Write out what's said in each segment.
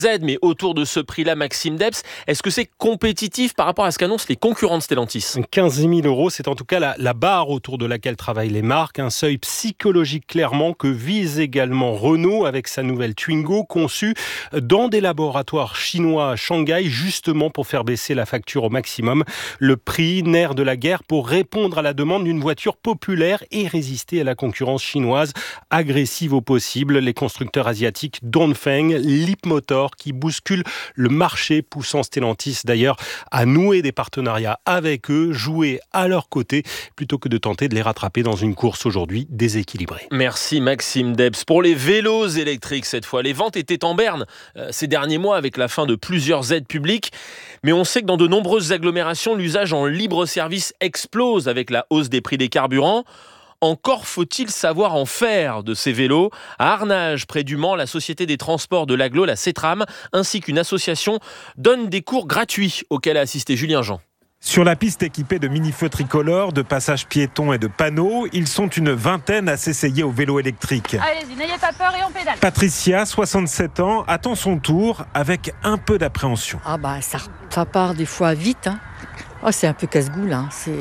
Mais autour de ce prix-là, Maxime Debs, est-ce que c'est compétitif par rapport à ce qu'annoncent les concurrents de Stellantis ? 15 000 €, c'est en tout cas la barre autour de laquelle travaillent les marques. Un seuil psychologique clairement que vise également Renault avec sa nouvelle Twingo conçue dans des laboratoires chinois à Shanghai, justement pour faire baisser la facture au maximum. Le prix, nerf de la guerre, pour répondre à la demande d'une voiture populaire et résister à la concurrence chinoise agressive au possible. Les constructeurs asiatiques Dongfeng, Leapmotor, qui bousculent le marché, poussant Stellantis d'ailleurs à nouer des partenariats avec eux, jouer à leur côté, plutôt que de tenter de les rattraper dans une course aujourd'hui déséquilibrée. Merci Maxime Debs. Pour les vélos électriques cette fois, les ventes étaient en berne ces derniers mois avec la fin de plusieurs aides publiques. Mais on sait que dans de nombreuses agglomérations, l'usage en libre service explose avec la hausse des prix des carburants. Encore faut-il savoir en faire de ces vélos. À Arnage, près du Mans, la Société des transports de l'agglo, la CETRAM, ainsi qu'une association, donnent des cours gratuits auxquels a assisté Julien Jean. Sur la piste équipée de mini-feux tricolores, de passages piétons et de panneaux, ils sont une vingtaine à s'essayer au vélo électrique. Allez-y, n'ayez pas peur et on pédale. Patricia, 67 ans, attend son tour avec un peu d'appréhension. Ça part des fois vite. C'est un peu casse-goule.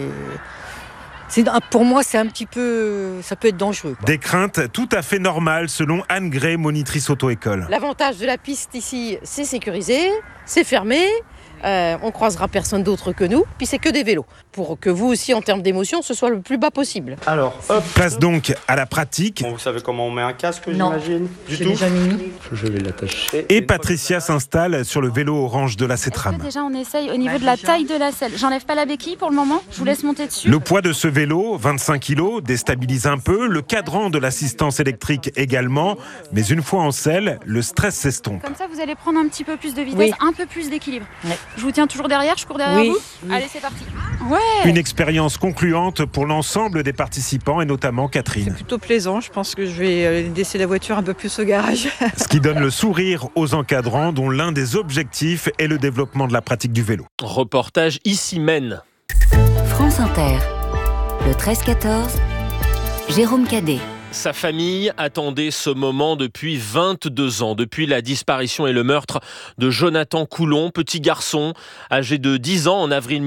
Pour moi, c'est un petit peu, ça peut être dangereux. Des craintes tout à fait normales selon Anne Gray, monitrice auto-école. L'avantage de la piste ici, c'est sécurisé, c'est fermé. On croisera personne d'autre que nous, puis c'est que des vélos, pour que vous aussi en termes d'émotion ce soit le plus bas possible. Alors, place donc à la pratique. Vous savez comment on met un casque, Non, j'imagine ? je l'ai déjà mis. Je vais l'attacher. Et Patricia s'installe sur le vélo orange de la CETRAM. Est-ce que déjà on essaye au niveau de la taille de la selle ? J'enlève pas la béquille pour le moment, je vous laisse monter dessus. Le poids de ce vélo, 25 kg, déstabilise un peu, le cadran de l'assistance électrique également, mais une fois en selle, le stress s'estompe. Comme ça vous allez prendre un petit peu plus de vitesse, un peu plus d'équilibre. Ouais. Je vous tiens toujours derrière, je cours derrière vous. Allez, c'est parti. Ouais. Une expérience concluante pour l'ensemble des participants et notamment Catherine. C'est plutôt plaisant, je pense que je vais laisser la voiture un peu plus au garage. Ce qui donne le sourire aux encadrants dont l'un des objectifs est le développement de la pratique du vélo. Reportage ici Maine. France Inter, le 13-14, Jérôme Cadet. Sa famille attendait ce moment depuis 22 ans, depuis la disparition et le meurtre de Jonathan Coulon, petit garçon âgé de 10 ans en avril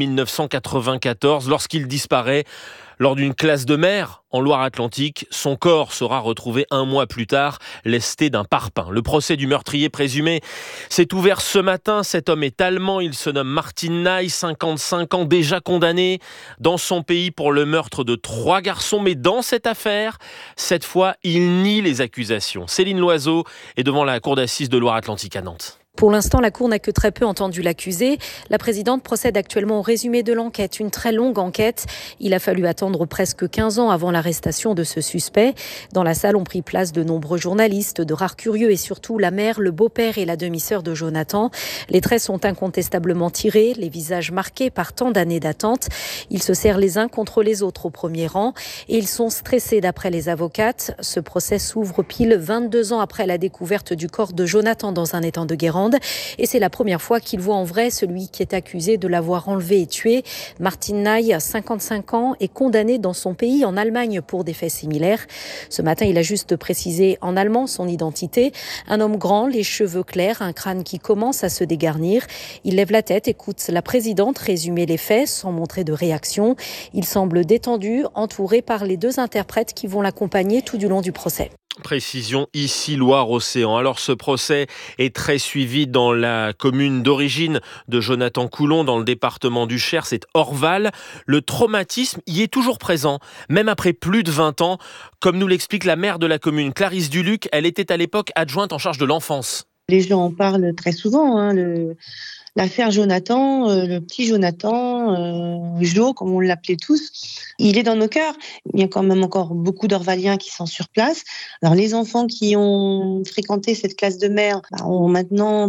1994, lorsqu'il disparaît lors d'une classe de mer en Loire-Atlantique. Son corps sera retrouvé un mois plus tard, lesté d'un parpaing. Le procès du meurtrier présumé s'est ouvert ce matin. Cet homme est allemand, il se nomme Martin Ney, 55 ans, déjà condamné dans son pays pour le meurtre de 3 garçons. Mais dans cette affaire, cette fois, il nie les accusations. Céline Loiseau est devant la cour d'assises de Loire-Atlantique à Nantes. Pour l'instant, la Cour n'a que très peu entendu l'accusé. La présidente procède actuellement au résumé de l'enquête, une très longue enquête. Il a fallu attendre presque 15 ans avant l'arrestation de ce suspect. Dans la salle ont pris place de nombreux journalistes, de rares curieux et surtout la mère, le beau-père et la demi-sœur de Jonathan. Les traits sont incontestablement tirés, les visages marqués par tant d'années d'attente. Ils se serrent les uns contre les autres au premier rang et ils sont stressés d'après les avocates. Ce procès s'ouvre pile 22 ans après la découverte du corps de Jonathan dans un étang de Guérande. Et c'est la première fois qu'il voit en vrai celui qui est accusé de l'avoir enlevé et tué. Martin Ney, 55 ans, est condamné dans son pays, en Allemagne, pour des faits similaires. Ce matin, il a juste précisé en allemand son identité. Un homme grand, les cheveux clairs, un crâne qui commence à se dégarnir. Il lève la tête, écoute la présidente résumer les faits sans montrer de réaction. Il semble détendu, entouré par les 2 interprètes qui vont l'accompagner tout du long du procès. Précision ici Loire-Océan. Alors ce procès est très suivi dans la commune d'origine de Jonathan Coulon, dans le département du Cher, c'est Orval. Le traumatisme y est toujours présent, même après plus de 20 ans. Comme nous l'explique la maire de la commune, Clarisse Duluc, elle était à l'époque adjointe en charge de l'enfance. Les gens en parlent très souvent, l'affaire Jonathan, le petit Jonathan, Jo, comme on l'appelait tous, il est dans nos cœurs. Il y a quand même encore beaucoup d'Orvaliens qui sont sur place. Alors les enfants qui ont fréquenté cette classe de mer ont maintenant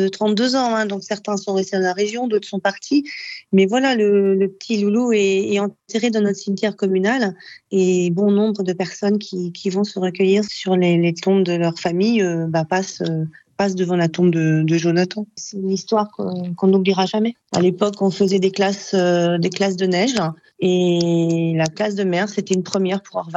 32 ans, donc certains sont restés dans la région, d'autres sont partis. Mais voilà, le petit loulou est enterré dans notre cimetière communal et bon nombre de personnes qui vont se recueillir sur les tombes de leur famille passe devant la tombe de Jonathan. C'est une histoire qu'on n'oubliera jamais. À l'époque, on faisait des classes de neige et la classe de mer, c'était une première pour Orval.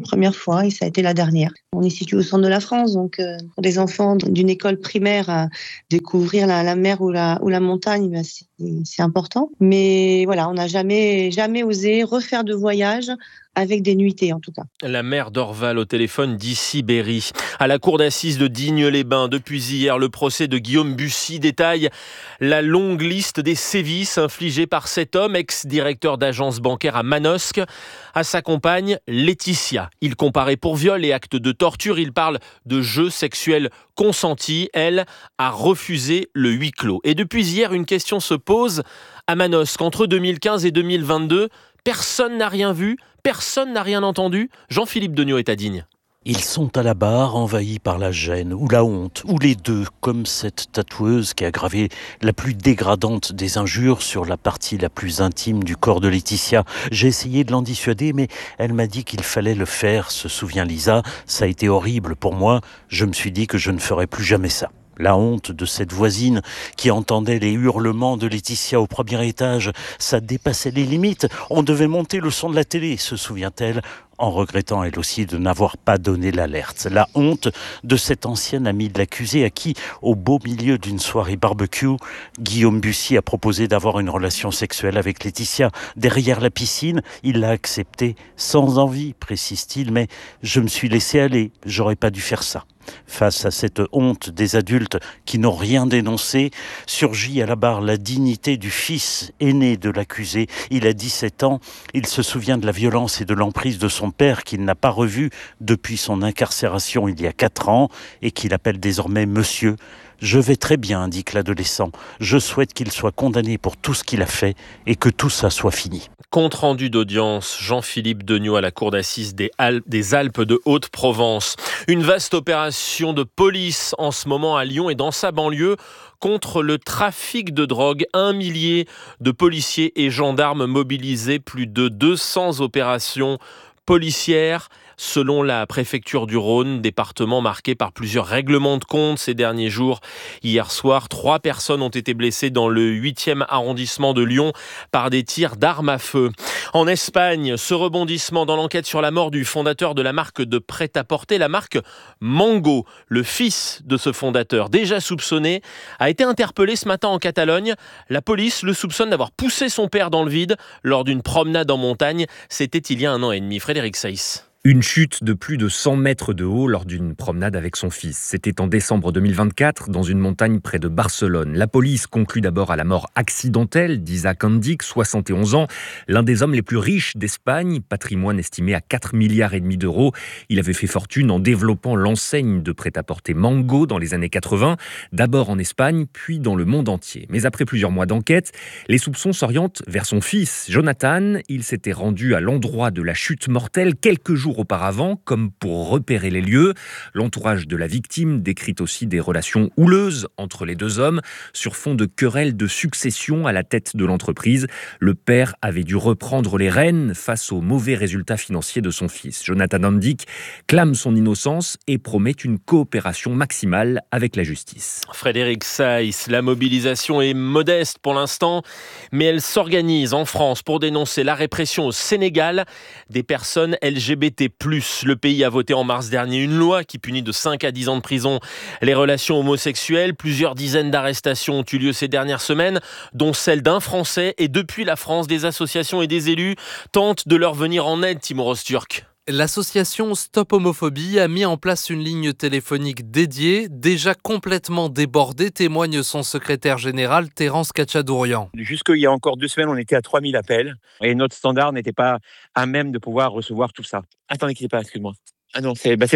une première fois et ça a été la dernière. On est situé au centre de la France, donc pour des enfants d'une école primaire, découvrir la mer ou la montagne, c'est important. Mais voilà, on n'a jamais osé refaire de voyage avec des nuitées en tout cas. La mère d'Orval au téléphone d'ici Berry. À la cour d'assises de Digne-les-Bains, depuis hier, le procès de Guillaume Bussy détaille la longue liste des sévices infligés par cet homme, ex-directeur d'agence bancaire à Manosque, à sa compagne Laetitia. Il comparait pour viol et actes de torture. Il parle de jeux sexuels consentis. Elle a refusé le huis clos. Et depuis hier, une question se pose à Manosque. Entre 2015 et 2022, personne n'a rien vu, personne n'a rien entendu. Jean-Philippe Degnaud est à Digne. Ils sont à la barre, envahis par la gêne ou la honte, ou les deux, comme cette tatoueuse qui a gravé la plus dégradante des injures sur la partie la plus intime du corps de Laetitia. J'ai essayé de l'en dissuader, mais elle m'a dit qu'il fallait le faire, se souvient Lisa. Ça a été horrible pour moi, je me suis dit que je ne ferais plus jamais ça. La honte de cette voisine qui entendait les hurlements de Laetitia au premier étage, ça dépassait les limites. On devait monter le son de la télé, se souvient-elle, en regrettant elle aussi de n'avoir pas donné l'alerte. La honte de cette ancienne amie de l'accusé à qui, au beau milieu d'une soirée barbecue, Guillaume Bussy a proposé d'avoir une relation sexuelle avec Laetitia. Derrière la piscine, il l'a accepté sans envie, précise-t-il, mais je me suis laissé aller, j'aurais pas dû faire ça. Face à cette honte des adultes qui n'ont rien dénoncé, surgit à la barre la dignité du fils aîné de l'accusé. Il a 17 ans, il se souvient de la violence et de l'emprise de son père qu'il n'a pas revu depuis son incarcération il y a 4 ans et qu'il appelle désormais monsieur. Je vais très bien, indique l'adolescent. Je souhaite qu'il soit condamné pour tout ce qu'il a fait et que tout ça soit fini. Compte rendu d'audience, Jean-Philippe Degnaud à la cour d'assises des Alpes de Haute-Provence. Une vaste opération de police en ce moment à Lyon et dans sa banlieue contre le trafic de drogue. 1 millier de policiers et gendarmes mobilisés, plus de 200 opérations policières. Selon la préfecture du Rhône, département marqué par plusieurs règlements de compte ces derniers jours. Hier soir, 3 personnes ont été blessées dans le 8e arrondissement de Lyon par des tirs d'armes à feu. En Espagne, ce rebondissement dans l'enquête sur la mort du fondateur de la marque de prêt-à-porter, la marque Mango. Le fils de ce fondateur, déjà soupçonné, a été interpellé ce matin en Catalogne. La police le soupçonne d'avoir poussé son père dans le vide lors d'une promenade en montagne. C'était il y a 1 an et demi. Frédéric Saïs. Une chute de plus de 100 mètres de haut lors d'une promenade avec son fils. C'était en décembre 2024, dans une montagne près de Barcelone. La police conclut d'abord à la mort accidentelle d'Isaac Andic, 71 ans, l'un des hommes les plus riches d'Espagne, patrimoine estimé à 4,5 milliards d'euros. Il avait fait fortune en développant l'enseigne de prêt-à-porter Mango dans les années 80, d'abord en Espagne, puis dans le monde entier. Mais après plusieurs mois d'enquête, les soupçons s'orientent vers son fils, Jonathan. Il s'était rendu à l'endroit de la chute mortelle quelques jours auparavant, comme pour repérer les lieux. L'entourage de la victime décrit aussi des relations houleuses entre les deux hommes sur fond de querelles de succession à la tête de l'entreprise. Le père avait dû reprendre les rênes face aux mauvais résultats financiers de son fils. Jonathan Andic clame son innocence et promet une coopération maximale avec la justice. Frédéric Saïs, la mobilisation est modeste pour l'instant, mais elle s'organise en France pour dénoncer la répression au Sénégal des personnes LGBT+. Le pays a voté en mars dernier une loi qui punit de 5 à 10 ans de prison les relations homosexuelles. Plusieurs dizaines d'arrestations ont eu lieu ces dernières semaines, dont celle d'un Français. Et depuis la France, des associations et des élus tentent de leur venir en aide, Timo Rosturk. L'association Stop Homophobie a mis en place une ligne téléphonique dédiée, déjà complètement débordée, témoigne son secrétaire général, Terence Kachadourian. Jusqu'il y a encore 2 semaines, on était à 3000 appels et notre standard n'était pas à même de pouvoir recevoir tout ça. Attendez, quittez pas, excuse-moi. Ah non,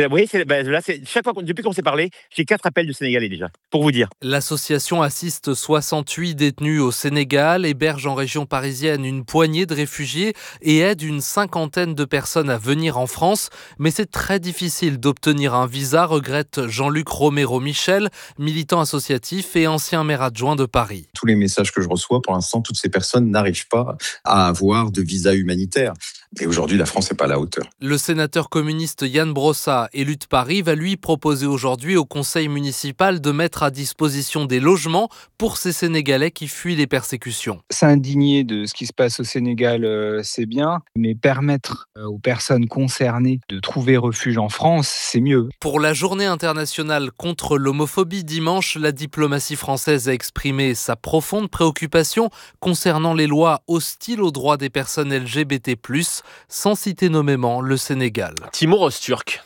chaque fois, depuis qu'on s'est parlé, j'ai 4 appels de Sénégalais déjà, pour vous dire. L'association assiste 68 détenus au Sénégal, héberge en région parisienne une poignée de réfugiés et aide une 50aine de personnes à venir en France. Mais c'est très difficile d'obtenir un visa, regrette Jean-Luc Romero-Michel, militant associatif et ancien maire adjoint de Paris. Tous les messages que je reçois, pour l'instant, toutes ces personnes n'arrivent pas à avoir de visa humanitaire. Et aujourd'hui, la France n'est pas à la hauteur. Le sénateur communiste Yann Brossat, élu de Paris, va lui proposer aujourd'hui au conseil municipal de mettre à disposition des logements pour ces Sénégalais qui fuient les persécutions. S'indigner de ce qui se passe au Sénégal, c'est bien, mais permettre aux personnes concernées de trouver refuge en France, c'est mieux. Pour la journée internationale contre l'homophobie dimanche, la diplomatie française a exprimé sa profonde préoccupation concernant les lois hostiles aux droits des personnes LGBT+, sans citer nommément le Sénégal. Timur Öztürk.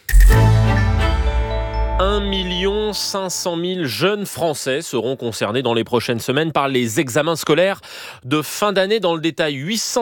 1 500 000 jeunes Français seront concernés dans les prochaines semaines par les examens scolaires de fin d'année. Dans le détail,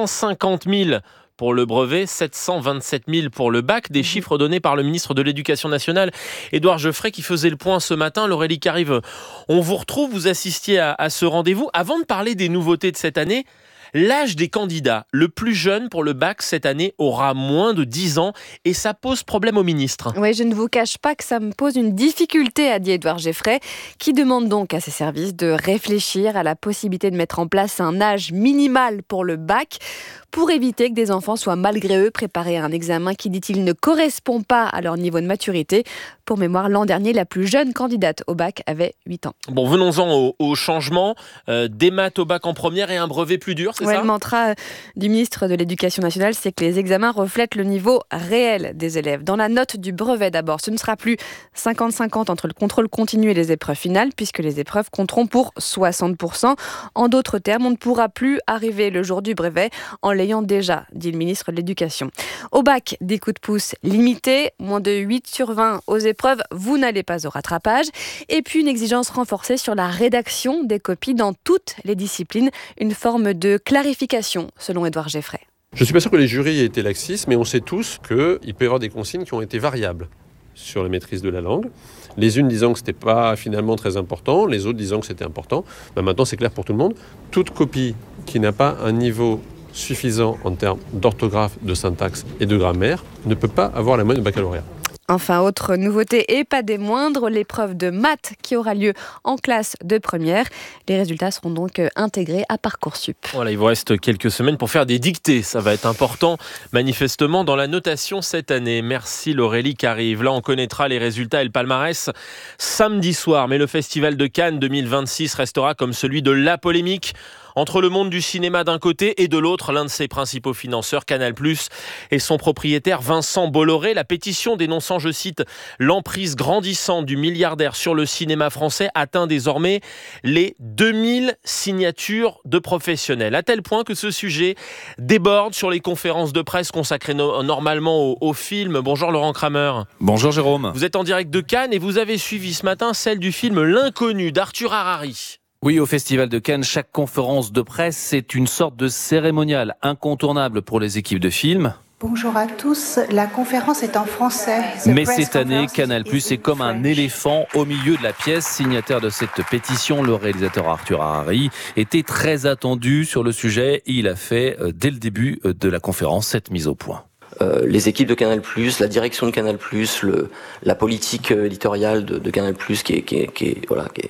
850 000 pour le brevet, 727 000 pour le bac. Des chiffres donnés par le ministre de l'Éducation nationale, Édouard Geoffrey, qui faisait le point ce matin. L'Aurélie Carive, on vous retrouve, vous assistiez à ce rendez-vous. Avant de parler des nouveautés de cette année, l'âge des candidats, le plus jeune pour le bac cette année, aura moins de 10 ans et ça pose problème au ministre. Oui, je ne vous cache pas que ça me pose une difficulté, a dit Édouard Geoffrey, qui demande donc à ses services de réfléchir à la possibilité de mettre en place un âge minimal pour le bac pour éviter que des enfants soient malgré eux préparés à un examen qui, dit-il, ne correspond pas à leur niveau de maturité. Pour mémoire, l'an dernier, la plus jeune candidate au bac avait 8 ans. Bon, venons-en au changement. Des maths au bac en première et un brevet plus dur, c'est ça ? Le mantra du ministre de l'Éducation nationale, c'est que les examens reflètent le niveau réel des élèves. Dans la note du brevet d'abord, ce ne sera plus 50-50 entre le contrôle continu et les épreuves finales, puisque les épreuves compteront pour 60%. En d'autres termes, on ne pourra plus arriver le jour du brevet en l'ayant déjà, dit le ministre de l'Éducation. Au bac, des coups de pouce limités, moins de 8 sur 20 aux épreuves, vous n'allez pas au rattrapage. Et puis une exigence renforcée sur la rédaction des copies dans toutes les disciplines, une forme de clarification, selon Édouard Geoffrey. Je ne suis pas sûr que les jurys aient été laxistes, mais on sait tous qu'il peut y avoir des consignes qui ont été variables sur la maîtrise de la langue. Les unes disant que ce n'était pas finalement très important, les autres disant que c'était important. Maintenant, c'est clair pour tout le monde. Toute copie qui n'a pas un niveau suffisant en termes d'orthographe, de syntaxe et de grammaire ne peut pas avoir la moyenne de baccalauréat. Enfin, autre nouveauté et pas des moindres, l'épreuve de maths qui aura lieu en classe de première. Les résultats seront donc intégrés à Parcoursup. Voilà, il vous reste quelques semaines pour faire des dictées. Ça va être important, manifestement, dans la notation cette année. Merci L'Aurélie Carive. Là, on connaîtra les résultats et le palmarès samedi soir. Mais le Festival de Cannes 2026 restera comme celui de la polémique entre le monde du cinéma d'un côté et de l'autre, l'un de ses principaux financeurs, Canal+, et son propriétaire Vincent Bolloré. La pétition dénonçant, je cite, l'emprise grandissante du milliardaire sur le cinéma français atteint désormais les 2000 signatures de professionnels. À tel point que ce sujet déborde sur les conférences de presse consacrées normalement au film. Bonjour Laurent Kramer. Bonjour Jérôme. Vous êtes en direct de Cannes et vous avez suivi ce matin celle du film L'Inconnu d'Arthur Harari. Oui, au Festival de Cannes, chaque conférence de presse, c'est une sorte de cérémonial incontournable pour les équipes de films. Bonjour à tous, la conférence est en français. Mais cette année, Canal+ est comme un éléphant au milieu de la pièce. Signataire de cette pétition, le réalisateur Arthur Harari était très attendu sur le sujet. Il a fait, dès le début de la conférence, cette mise au point. Les équipes de Canal+, la direction de Canal+, la politique éditoriale de Canal+, qui est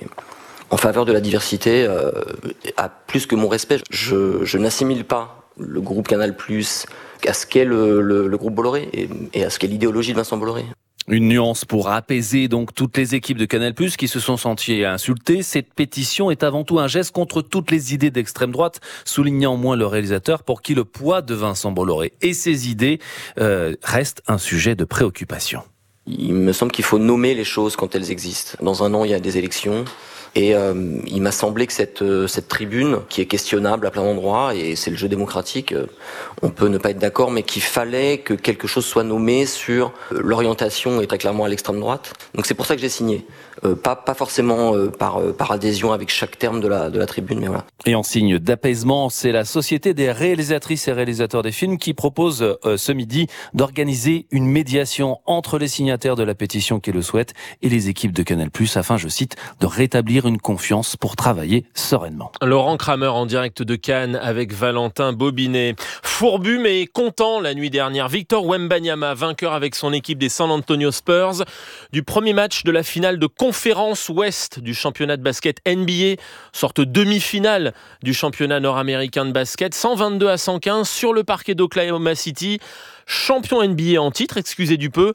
en faveur de la diversité, a plus que mon respect. Je n'assimile pas le groupe Canal+ à ce qu'est le groupe Bolloré et à ce qu'est l'idéologie de Vincent Bolloré. Une nuance pour apaiser donc toutes les équipes de Canal+, qui se sont senties insultées. Cette pétition est avant tout un geste contre toutes les idées d'extrême droite, soulignant moins le réalisateur pour qui le poids de Vincent Bolloré et ses idées reste un sujet de préoccupation. Il me semble qu'il faut nommer les choses quand elles existent. Dans un an, il y a des élections. Et il m'a semblé que cette tribune, qui est questionnable à plein d'endroits, et c'est le jeu démocratique, on peut ne pas être d'accord, mais qu'il fallait que quelque chose soit nommé sur l'orientation et très clairement à l'extrême droite. Donc c'est pour ça que j'ai signé. Pas forcément par adhésion avec chaque terme de la tribune, mais voilà. Et en signe d'apaisement, c'est la Société des réalisatrices et réalisateurs des films qui propose ce midi d'organiser une médiation entre les signataires de la pétition qui le souhaitent et les équipes de Canal+, afin, je cite, de rétablir une confiance pour travailler sereinement. Laurent Kramer en direct de Cannes avec Valentin Bobinet. Fourbu mais content la nuit dernière. Victor Wembanyama, vainqueur avec son équipe des San Antonio Spurs du premier match de la finale de conférence conférence ouest du championnat de basket NBA, sorte demi-finale du championnat nord-américain de basket, 122-115 sur le parquet d'Oklahoma City. Champion NBA en titre, excusez du peu,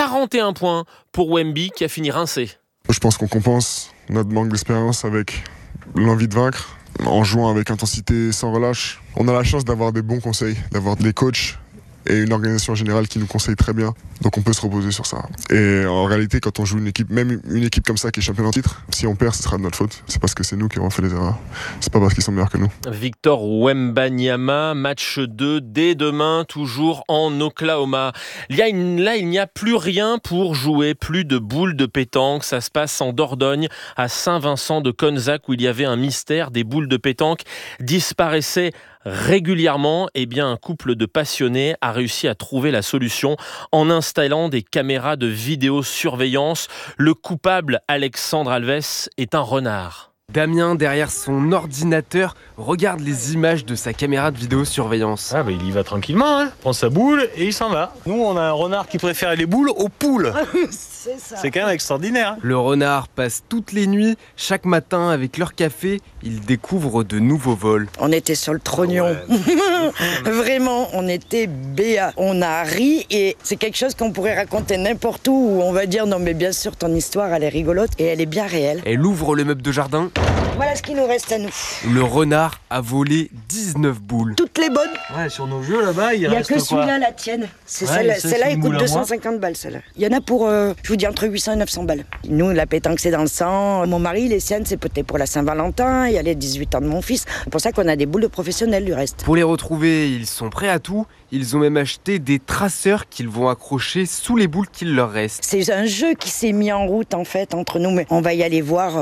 41 points pour Wemby qui a fini rincé. Je pense qu'on compense notre manque d'expérience avec l'envie de vaincre, en jouant avec intensité sans relâche. On a la chance d'avoir des bons conseils, d'avoir des coachs et une organisation générale qui nous conseille très bien. Donc on peut se reposer sur ça. Et en réalité, quand on joue une équipe, même une équipe comme ça qui est championne en titre, si on perd, ce sera de notre faute. C'est parce que c'est nous qui avons fait les erreurs. C'est pas parce qu'ils sont meilleurs que nous. Victor Wembanyama, match 2 dès demain, toujours en Oklahoma. Là, il n'y a plus rien pour jouer, plus de boules de pétanque. Ça se passe en Dordogne, à Saint-Vincent de Conzac, où il y avait un mystère. Des boules de pétanque disparaissaient régulièrement. Eh bien, un couple de passionnés a réussi à trouver la solution en installant des caméras de vidéosurveillance. Le coupable, Alexandre Alves, est un renard. Damien, derrière son ordinateur, regarde les images de sa caméra de vidéosurveillance. Ah bah il y va tranquillement, hein. Prend sa boule et il s'en va. Nous on a un renard qui préfère les boules aux poules. C'est ça. C'est quand même extraordinaire. Le renard passe toutes les nuits, chaque matin avec leur café, il découvre de nouveaux vols. On était sur le trognon. Ouais. Vraiment, on était béats. On a ri et c'est quelque chose qu'on pourrait raconter n'importe où on va dire non mais bien sûr ton histoire elle est rigolote et elle est bien réelle. Elle ouvre le meuble de jardin. Voilà ce qui nous reste à nous. Le renard a volé 19 boules. Toutes les bonnes. Ouais, sur nos jeux là-bas, il reste n'y a que quoi ? celui-là, la tienne. C'est ouais, celle-là, elle coûte 250 balles, celle-là. Il y en a pour, je vous dis, entre 800 et 900 balles. Nous, la pétanque, c'est dans le sang. Mon mari, les siennes, c'est peut-être pour la Saint-Valentin. Il y a les 18 ans de mon fils. C'est pour ça qu'on a des boules de professionnels, du reste. Pour les retrouver, ils sont prêts à tout. Ils ont même acheté des traceurs qu'ils vont accrocher sous les boules qu'il leur reste. C'est un jeu qui s'est mis en route, en fait, entre nous. Mais on va y aller voir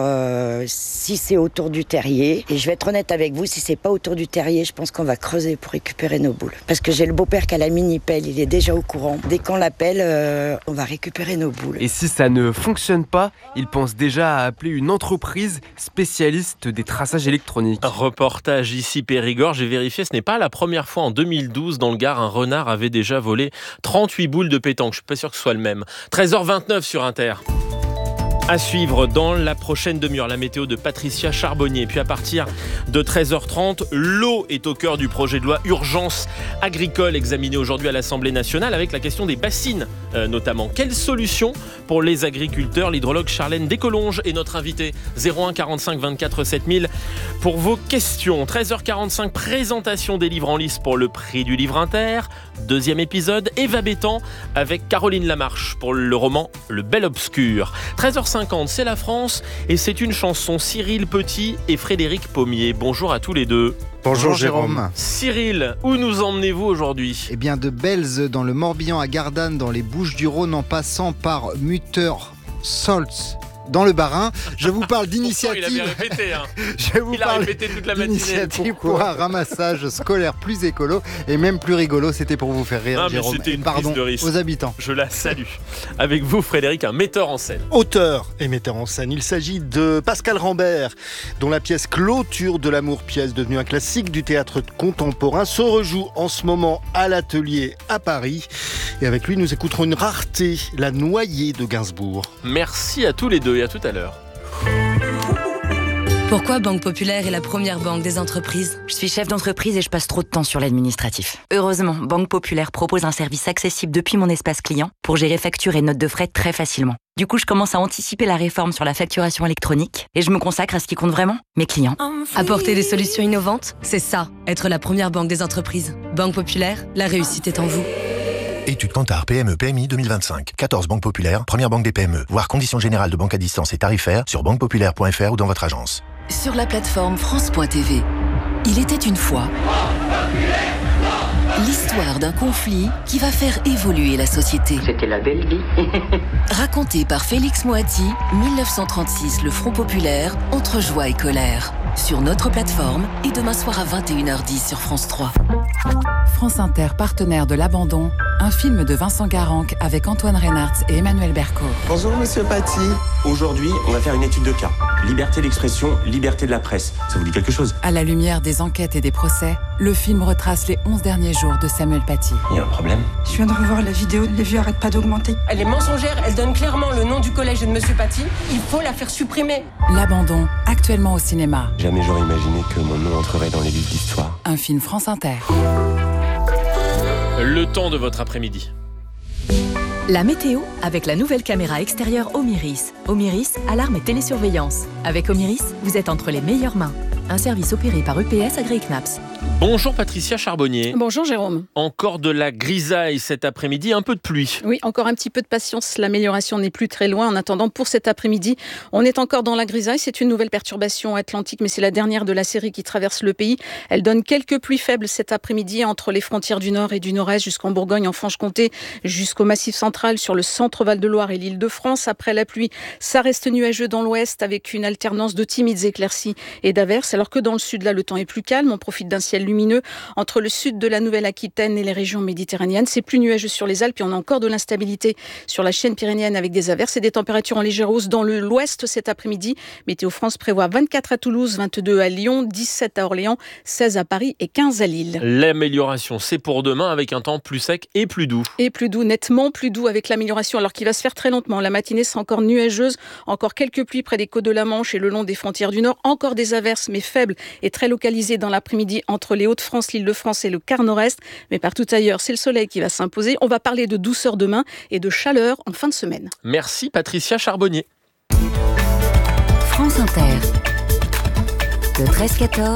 si c'est autour du terrier. Et je vais être honnête avec vous, si c'est pas autour du terrier, je pense qu'on va creuser pour récupérer nos boules. Parce que j'ai le beau-père qui a la mini-pelle, il est déjà au courant. Dès qu'on l'appelle, on va récupérer nos boules. Et si ça ne fonctionne pas, il pense déjà à appeler une entreprise spécialiste des traçages électroniques. Reportage ici Périgord, j'ai vérifié, ce n'est pas la première fois. En 2012, dans le Gard, un renard avait déjà volé 38 boules de pétanque. Je suis pas sûr que ce soit le même. 13h29 sur Inter. À suivre dans la prochaine demi-heure, la météo de Patricia Charbonnier. Puis à partir de 13h30, l'eau est au cœur du projet de loi urgence agricole examiné aujourd'hui à l'Assemblée nationale avec la question des bassines notamment. Quelle solution pour les agriculteurs ? L'hydrologue Charlène Descolonges est notre invitée. 01 45 24 7000 pour vos questions. 13h45, présentation des livres en lice pour le prix du livre Inter. Deuxième épisode, Eva Bétan avec Caroline Lamarche pour le roman Le Bel Obscur. 13h50, c'est la France et c'est une chanson. Cyril Petit et Frédéric Pommier. Bonjour à tous les deux. Bonjour Jérôme. Cyril, où nous emmenez-vous aujourd'hui ? Eh bien de Belz dans le Morbihan à Gardanne dans les Bouches-du-Rhône en passant par Mutter-Solz dans le Bas-Rhin. Je vous parle d'initiative. Il avait répété, hein. Il a répété toute la matinée. D'initiative pour un ramassage scolaire plus écolo et même plus rigolo. C'était pour vous faire rire, Jérôme. C'était une pardon prise de risque aux habitants. Je la salue. Avec vous, Frédéric, un metteur en scène. Auteur et metteur en scène. Il s'agit de Pascal Rambert, dont la pièce Clôture de l'amour, pièce devenue un classique du théâtre contemporain, se rejoue en ce moment à l'Atelier à Paris. Et avec lui, nous écouterons une rareté, La Noyée de Gainsbourg. Merci à tous les deux et à tout à l'heure. Pourquoi Banque Populaire est la première banque des entreprises ? Je suis chef d'entreprise et je passe trop de temps sur l'administratif. Heureusement, Banque Populaire propose un service accessible depuis mon espace client pour gérer factures et notes de frais très facilement. Du coup, je commence à anticiper la réforme sur la facturation électronique et je me consacre à ce qui compte vraiment, mes clients. Apporter des solutions innovantes, c'est ça, être la première banque des entreprises. Banque Populaire, la réussite est en vous. Étude Kantar PME PMI 2025. 14 banques populaires, première banque des PME. Voir conditions générales de banque à distance et tarifaires sur banquepopulaire.fr ou dans votre agence. Sur la plateforme France.tv, il était une fois l'histoire d'un conflit qui va faire évoluer la société. C'était la belle vie. Raconté par Félix Moati, 1936, le Front Populaire, entre joie et colère. Sur notre plateforme et demain soir à 21h10 sur France 3. France Inter, partenaire de L'Abandon, un film de Vincent Garanc avec Antoine Reinhardt et Emmanuel Berco. Bonjour Monsieur Paty. Aujourd'hui, on va faire une étude de cas. Liberté d'expression, liberté de la presse. Ça vous dit quelque chose? À la lumière des enquêtes et des procès, le film retrace les 11 derniers jours de Samuel Paty. Il y a un problème? Je viens de revoir la vidéo, les vues arrêtent pas d'augmenter. Elle est mensongère, elle donne clairement le nom du collège de Monsieur Paty. Il faut la faire supprimer. L'abandon, actuellement au cinéma. Jamais j'aurais imaginé que mon nom entrerait dans les livres d'histoire. Un film France Inter. Le temps de votre après-midi. La météo avec la nouvelle caméra extérieure Omiris. Omiris, alarme et télésurveillance. Avec Omiris, vous êtes entre les meilleures mains. Un service opéré par EPS AgriKnaps. Bonjour Patricia Charbonnier. Bonjour Jérôme. Encore de la grisaille cet après-midi, un peu de pluie. Oui, encore un petit peu de patience. L'amélioration n'est plus très loin. En attendant, pour cet après-midi, on est encore dans la grisaille. C'est une nouvelle perturbation atlantique, mais c'est la dernière de la série qui traverse le pays. Elle donne quelques pluies faibles cet après-midi entre les frontières du Nord et du Nord-Est, jusqu'en Bourgogne, en Franche-Comté, jusqu'au Massif central, sur le centre Val-de-Loire et l'Île-de-France. Après la pluie, ça reste nuageux dans l'Ouest, avec une alternance de timides éclaircies et d'averses, alors que dans le Sud, là, le temps est plus calme. On profite d'un ciel lumineux. Entre le sud de la Nouvelle-Aquitaine et les régions méditerranéennes, c'est plus nuageux sur les Alpes et on a encore de l'instabilité sur la chaîne pyrénéenne avec des averses et des températures en légère hausse dans l'ouest cet après-midi. Météo France prévoit 24 à Toulouse, 22 à Lyon, 17 à Orléans, 16 à Paris et 15 à Lille. L'amélioration, c'est pour demain avec un temps plus sec et plus doux. Et plus doux, nettement plus doux avec l'amélioration, alors qu'il va se faire très lentement. La matinée sera encore nuageuse, encore quelques pluies près des côtes de la Manche et le long des frontières du Nord. Encore des averses, mais faibles et très localisées dans l'après-midi entre les Hauts-de-France, l'Île-de-France et le quart nord-est. Mais partout ailleurs, c'est le soleil qui va s'imposer. On va parler de douceur demain et de chaleur en fin de semaine. Merci Patricia Charbonnier. France Inter. Le 13-14,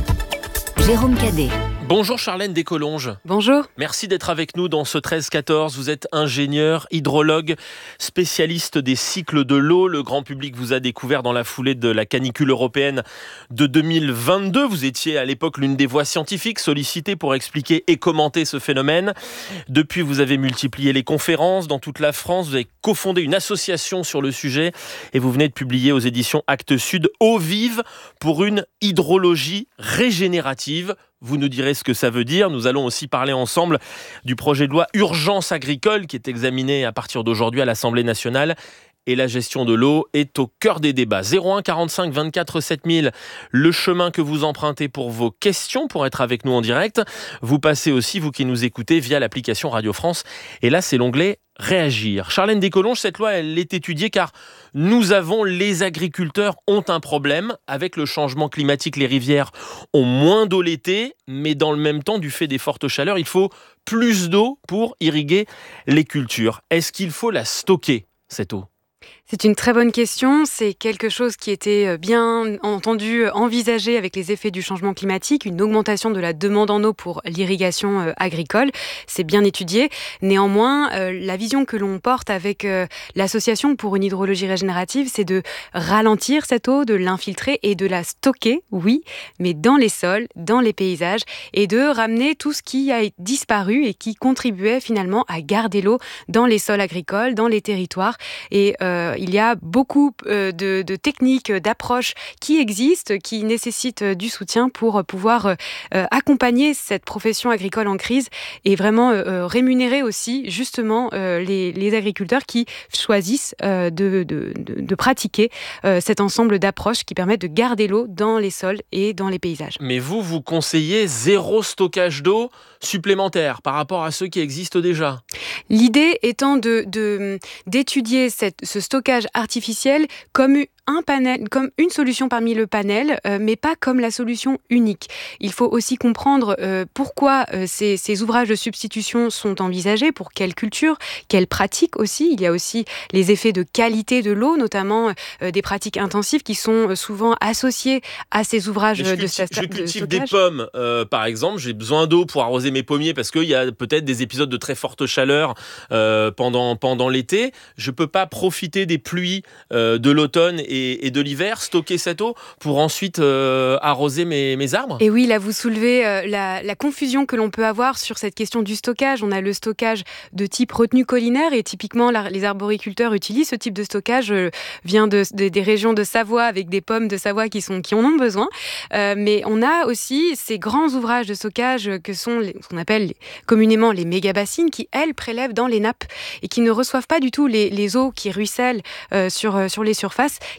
Jérôme Cadet. Bonjour Charlène Descolonges. Bonjour. Merci d'être avec nous dans ce 13-14. Vous êtes ingénieur, hydrologue, spécialiste des cycles de l'eau. Le grand public vous a découvert dans la foulée de la canicule européenne de 2022. Vous étiez à l'époque l'une des voix scientifiques sollicitées pour expliquer et commenter ce phénomène. Depuis, vous avez multiplié les conférences dans toute la France. Vous avez cofondé une association sur le sujet et vous venez de publier aux éditions Actes Sud Eau vive pour une hydrologie régénérative. Vous nous direz ce que ça veut dire. Nous allons aussi parler ensemble du projet de loi Urgence agricole qui est examiné à partir d'aujourd'hui à l'Assemblée nationale. Et la gestion de l'eau est au cœur des débats. 01 45 24 7000, le chemin que vous empruntez pour vos questions, pour être avec nous en direct. Vous passez aussi, vous qui nous écoutez, via l'application Radio France. Et là, c'est l'onglet Réagir. Charlène Descolonges, cette loi, elle est étudiée car les agriculteurs ont un problème. Avec le changement climatique, les rivières ont moins d'eau l'été, mais dans le même temps, du fait des fortes chaleurs, il faut plus d'eau pour irriguer les cultures. Est-ce qu'il faut la stocker, cette eau ? C'est une très bonne question. C'est quelque chose qui était bien entendu envisagé avec les effets du changement climatique, une augmentation de la demande en eau pour l'irrigation agricole. C'est bien étudié. Néanmoins, la vision que l'on porte avec l'association pour une hydrologie régénérative, c'est de ralentir cette eau, de l'infiltrer et de la stocker, oui, mais dans les sols, dans les paysages, et de ramener tout ce qui a disparu et qui contribuait finalement à garder l'eau dans les sols agricoles, dans les territoires. Et il y a beaucoup de techniques, d'approches qui existent, qui nécessitent du soutien pour pouvoir accompagner cette profession agricole en crise et vraiment rémunérer aussi justement les agriculteurs qui choisissent de pratiquer cet ensemble d'approches qui permettent de garder l'eau dans les sols et dans les paysages. Mais vous conseillez zéro stockage d'eau supplémentaire par rapport à ceux qui existent déjà. L'idée étant d'étudier ce stockage artificiel comme un panel, comme une solution parmi le panel, mais pas comme la solution unique. Il faut aussi comprendre pourquoi ces ouvrages de substitution sont envisagés, pour quelles cultures, quelles pratiques aussi. Il y a aussi les effets de qualité de l'eau, notamment des pratiques intensives qui sont souvent associées à ces ouvrages de stockage. Je cultive des pommes, par exemple. J'ai besoin d'eau pour arroser mes pommiers parce qu'il y a peut-être des épisodes de très forte chaleur pendant l'été. Je ne peux pas profiter des pluies de l'automne et de l'hiver, stocker cette eau pour ensuite arroser mes arbres. Et oui, là vous soulevez la confusion que l'on peut avoir sur cette question du stockage. On a le stockage de type retenue collinaire et typiquement les arboriculteurs utilisent ce type de stockage. Vient des régions de Savoie avec des pommes de Savoie qui en ont besoin. Mais on a aussi ces grands ouvrages de stockage que sont ce qu'on appelle communément les méga-bassines qui, elles, prélèvent dans les nappes et qui ne reçoivent pas du tout les eaux qui ruissellent sur les surfaces,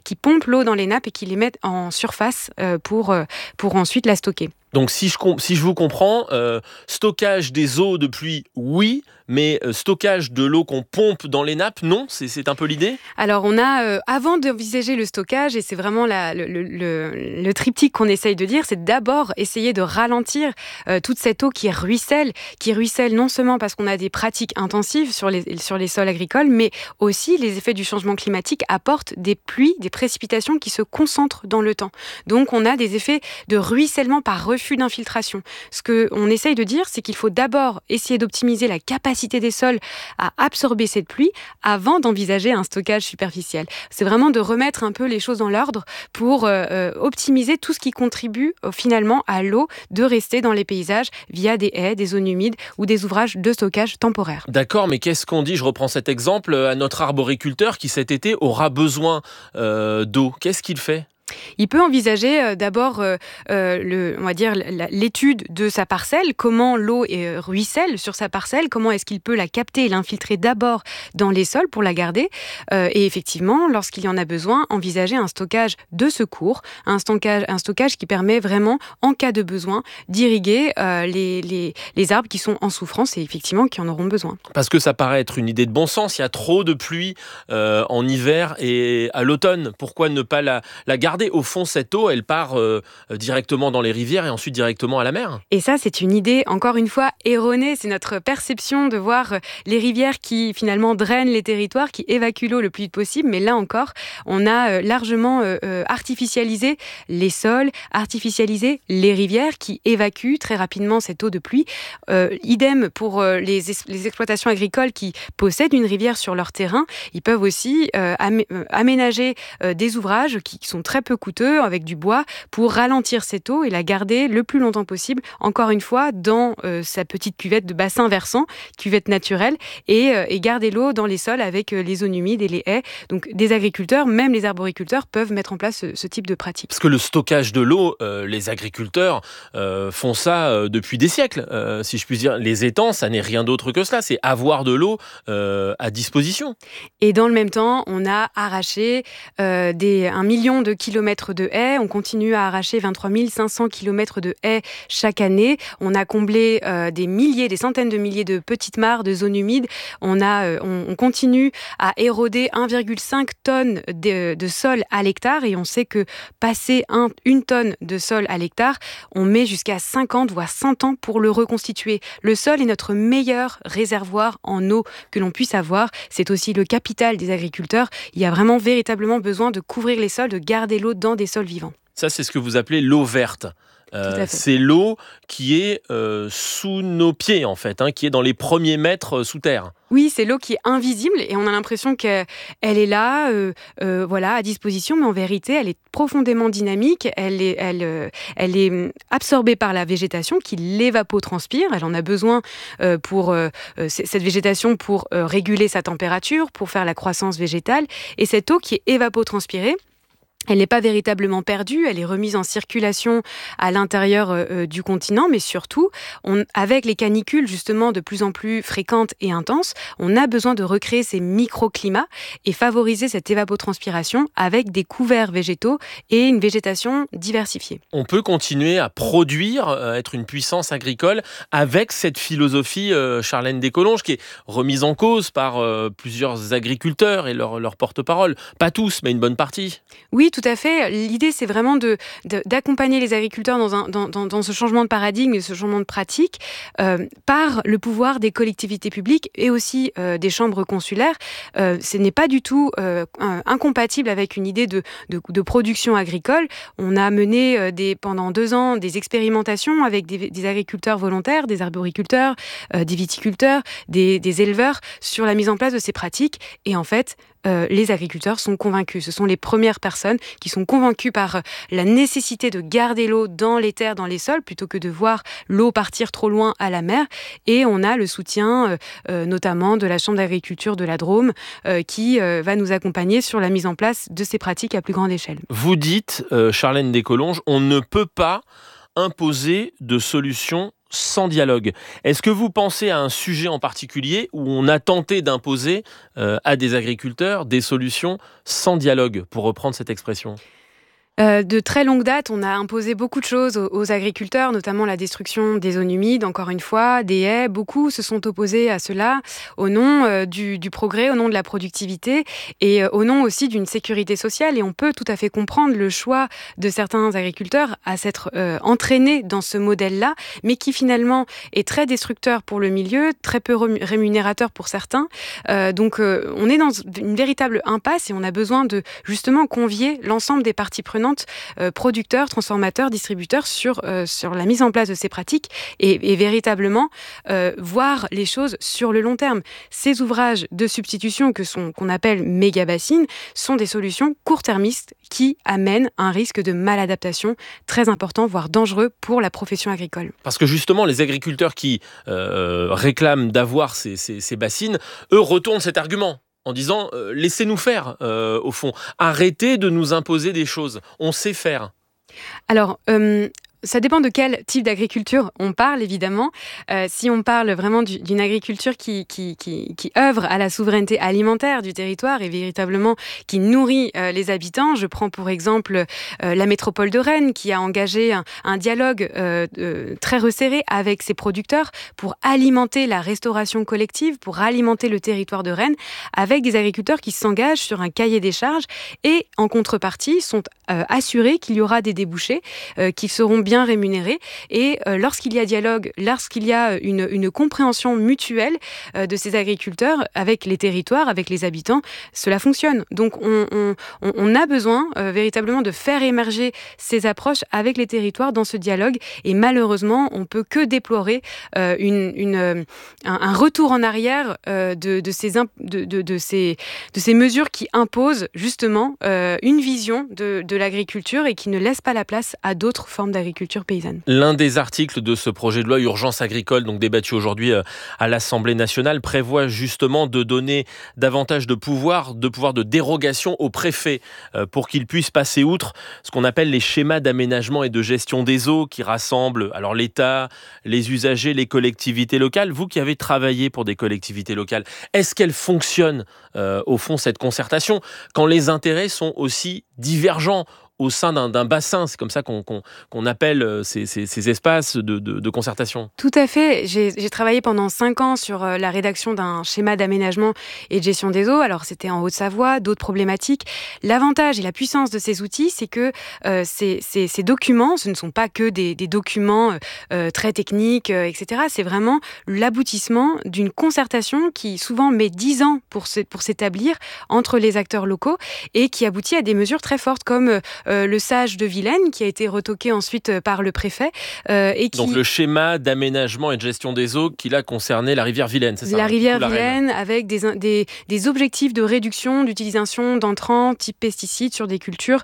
qui pompent l'eau dans les nappes et qui les mettent en surface pour ensuite la stocker. Donc si je vous comprends, stockage des eaux de pluie, oui, mais stockage de l'eau qu'on pompe dans les nappes, non, c'est un peu l'idée ? Alors on a, avant d'envisager le stockage, et c'est vraiment le triptyque qu'on essaye de dire, c'est d'abord essayer de ralentir toute cette eau qui ruisselle non seulement parce qu'on a des pratiques intensives sur les sols agricoles, mais aussi les effets du changement climatique apportent des pluies, des précipitations qui se concentrent dans le temps. Donc on a des effets de ruissellement par refus d'infiltration. Ce qu'on essaye de dire, c'est qu'il faut d'abord essayer d'optimiser la capacité des sols à absorber cette pluie avant d'envisager un stockage superficiel. C'est vraiment de remettre un peu les choses dans l'ordre pour optimiser tout ce qui contribue finalement à l'eau de rester dans les paysages via des haies, des zones humides ou des ouvrages de stockage temporaires. D'accord, mais qu'est-ce qu'on dit, je reprends cet exemple, à notre arboriculteur qui cet été aura besoin d'eau. Qu'est-ce qu'il fait ? Il peut envisager d'abord l'étude de sa parcelle, comment l'eau ruisselle sur sa parcelle, comment est-ce qu'il peut la capter et l'infiltrer d'abord dans les sols pour la garder. Et effectivement, lorsqu'il y en a besoin, envisager un stockage de secours, un stockage qui permet vraiment, en cas de besoin, d'irriguer les arbres qui sont en souffrance et effectivement qui en auront besoin. Parce que ça paraît être une idée de bon sens, il y a trop de pluie en hiver et à l'automne. Pourquoi ne pas la garder ? Au fond, cette eau, elle part directement dans les rivières et ensuite directement à la mer. Et ça, c'est une idée, encore une fois, erronée. C'est notre perception de voir les rivières qui, finalement, drainent les territoires, qui évacuent l'eau le plus vite possible. Mais là encore, on a largement artificialisé les sols, artificialisé les rivières qui évacuent très rapidement cette eau de pluie. Idem pour les exploitations agricoles qui possèdent une rivière sur leur terrain. Ils peuvent aussi aménager des ouvrages qui sont très peu coûteux, avec du bois, pour ralentir cette eau et la garder le plus longtemps possible, encore une fois, dans sa petite cuvette de bassin versant, cuvette naturelle, et garder l'eau dans les sols avec les zones humides et les haies. Donc des agriculteurs, même les arboriculteurs, peuvent mettre en place ce type de pratique. Parce que le stockage de l'eau, les agriculteurs font ça depuis des siècles, si je puis dire. Les étangs, ça n'est rien d'autre que cela, c'est avoir de l'eau à disposition. Et dans le même temps, on a arraché 1 million de kilomètres de haies. On continue à arracher 23 500 kilomètres de haies chaque année. On a comblé des centaines de milliers de petites mares, de zones humides. On continue à éroder 1,5 tonnes de sol à l'hectare et on sait que passer 1 tonne de sol à l'hectare, on met jusqu'à 50 voire 100 ans pour le reconstituer. Le sol est notre meilleur réservoir en eau que l'on puisse avoir. C'est aussi le capital des agriculteurs. Il y a vraiment véritablement besoin de couvrir les sols, de garder l'eau dans des sols vivants. Ça, c'est ce que vous appelez l'eau verte. C'est l'eau qui est sous nos pieds, en fait, qui est dans les premiers mètres sous terre. Oui, c'est l'eau qui est invisible et on a l'impression qu'elle est là, à disposition, mais en vérité, elle est profondément dynamique. Elle est absorbée par la végétation qui l'évapotranspire. Elle en a besoin cette végétation pour réguler sa température, pour faire la croissance végétale. Et cette eau qui est évapotranspirée, elle n'est pas véritablement perdue, elle est remise en circulation à l'intérieur du continent, mais surtout, avec les canicules justement de plus en plus fréquentes et intenses, on a besoin de recréer ces microclimats et favoriser cette évapotranspiration avec des couverts végétaux et une végétation diversifiée. On peut continuer à produire, être une puissance agricole avec cette philosophie, Charlène Descolonges, qui est remise en cause par plusieurs agriculteurs et leur porte-parole. Pas tous, mais une bonne partie. Oui, tout à fait. L'idée, c'est vraiment d'accompagner les agriculteurs dans ce changement de paradigme et ce changement de pratique par le pouvoir des collectivités publiques et aussi des chambres consulaires. Ce n'est pas du tout incompatible avec une idée de production agricole. On a mené pendant 2 ans des expérimentations avec des agriculteurs volontaires, des arboriculteurs, des viticulteurs, des éleveurs sur la mise en place de ces pratiques. Et en fait, les agriculteurs sont convaincus. Ce sont les premières personnes qui sont convaincues par la nécessité de garder l'eau dans les terres, dans les sols, plutôt que de voir l'eau partir trop loin à la mer. Et on a le soutien notamment de la Chambre d'agriculture de la Drôme qui va nous accompagner sur la mise en place de ces pratiques à plus grande échelle. Vous dites, Charlène Descolonges, on ne peut pas imposer de solutions sans dialogue. Est-ce que vous pensez à un sujet en particulier où on a tenté d'imposer à des agriculteurs des solutions sans dialogue, pour reprendre cette expression ? De très longue date, on a imposé beaucoup de choses aux agriculteurs, notamment la destruction des zones humides, encore une fois, des haies. Beaucoup se sont opposés à cela au nom du progrès, au nom de la productivité et au nom aussi d'une sécurité sociale. Et on peut tout à fait comprendre le choix de certains agriculteurs à s'être entraînés dans ce modèle-là, mais qui finalement est très destructeur pour le milieu, très peu rémunérateur pour certains. Donc on est dans une véritable impasse et on a besoin de justement convier l'ensemble des parties prenantes, producteurs, transformateurs, distributeurs sur la mise en place de ces pratiques et véritablement voir les choses sur le long terme. Ces ouvrages de substitution qu'on appelle méga-bassines sont des solutions court-termistes qui amènent un risque de maladaptation très important, voire dangereux pour la profession agricole. Parce que justement, les agriculteurs qui réclament d'avoir ces bassines, eux retournent cet argument en disant laissez-nous faire, au fond. Arrêtez de nous imposer des choses. On sait faire. Alors, ça dépend de quel type d'agriculture on parle, évidemment. Si on parle vraiment d'une agriculture qui œuvre à la souveraineté alimentaire du territoire et véritablement qui nourrit les habitants, je prends pour exemple la métropole de Rennes qui a engagé un dialogue très resserré avec ses producteurs pour alimenter la restauration collective, pour alimenter le territoire de Rennes avec des agriculteurs qui s'engagent sur un cahier des charges et en contrepartie sont assurés qu'il y aura des débouchés qui seront bien rémunérés et lorsqu'il y a dialogue, lorsqu'il y a une compréhension mutuelle de ces agriculteurs avec les territoires, avec les habitants, cela fonctionne. Donc on a besoin véritablement de faire émerger ces approches avec les territoires dans ce dialogue et malheureusement on peut que déplorer un retour en arrière de ces mesures qui imposent justement une vision de l'agriculture et qui ne laissent pas la place à d'autres formes d'agriculture paysanne. L'un des articles de ce projet de loi urgence agricole, donc débattu aujourd'hui à l'Assemblée nationale, prévoit justement de donner davantage de pouvoir de dérogation aux préfets pour qu'ils puissent passer outre ce qu'on appelle les schémas d'aménagement et de gestion des eaux qui rassemblent alors l'État, les usagers, les collectivités locales. Vous qui avez travaillé pour des collectivités locales, est-ce qu'elle fonctionne au fond cette concertation quand les intérêts sont aussi divergents au sein d'un bassin, c'est comme ça qu'on appelle ces espaces de concertation. Tout à fait. J'ai travaillé pendant 5 ans sur la rédaction d'un schéma d'aménagement et de gestion des eaux. Alors, c'était en Haute-Savoie, d'autres problématiques. L'avantage et la puissance de ces outils, c'est que ces documents, ce ne sont pas que des documents très techniques, etc. C'est vraiment l'aboutissement d'une concertation qui souvent met 10 ans pour s'établir entre les acteurs locaux et qui aboutit à des mesures très fortes comme le SAGE de Vilaine qui a été retoqué ensuite par le préfet. Donc le schéma d'aménagement et de gestion des eaux qui là concernait la rivière Vilaine, c'est ça? La rivière Vilaine avec des objectifs de réduction d'utilisation d'entrants type pesticides sur des cultures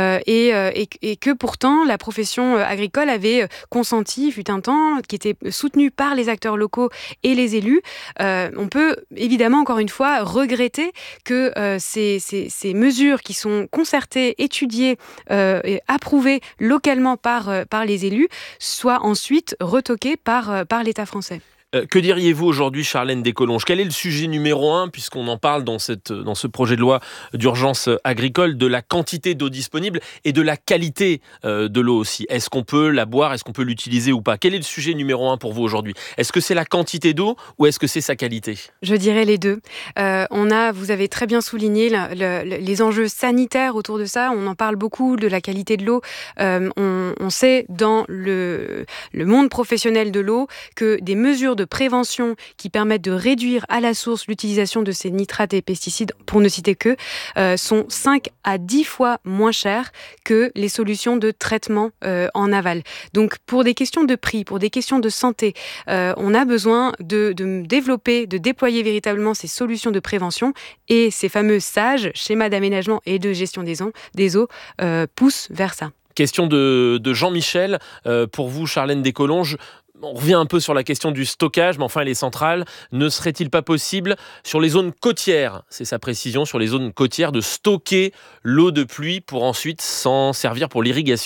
et que pourtant la profession agricole avait consenti, fut un temps, qui était soutenu par les acteurs locaux et les élus. On peut évidemment encore une fois regretter que ces mesures qui sont concertées, étudiées et approuvées localement par les élus soient ensuite retoquées par l'État français. Que diriez-vous aujourd'hui, Charlène Descolonges? Quel est le sujet numéro 1, puisqu'on en parle dans ce projet de loi d'urgence agricole, de la quantité d'eau disponible et de la qualité de l'eau aussi? Est-ce qu'on peut la boire? Est-ce qu'on peut l'utiliser ou pas? Quel est le sujet numéro 1 pour vous aujourd'hui? Est-ce que c'est la quantité d'eau ou est-ce que c'est sa qualité? Je dirais les deux. Vous avez très bien souligné les enjeux sanitaires autour de ça. On en parle beaucoup de la qualité de l'eau. On sait dans le monde professionnel de l'eau que des mesures de prévention qui permettent de réduire à la source l'utilisation de ces nitrates et pesticides, pour ne citer que, sont 5 à 10 fois moins chères que les solutions de traitement en aval. Donc pour des questions de prix, pour des questions de santé, on a besoin de développer, de déployer véritablement ces solutions de prévention et ces fameux SAGE, schémas d'aménagement et de gestion des eaux, poussent vers ça. Question de Jean-Michel. Pour vous, Charlène Descolonges, on revient un peu sur la question du stockage, mais enfin elle est centrale. Ne serait-il pas possible, sur les zones côtières, c'est sa précision, sur les zones côtières, de stocker l'eau de pluie pour ensuite s'en servir pour l'irrigation?